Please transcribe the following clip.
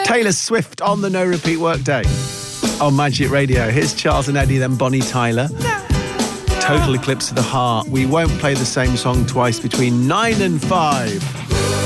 Taylor Swift on the No Repeat Workday on Magic Radio. Here's Charles and Eddie, then Bonnie Tyler. Total Eclipse of the Heart. We won't play the same song twice between 9 and 5.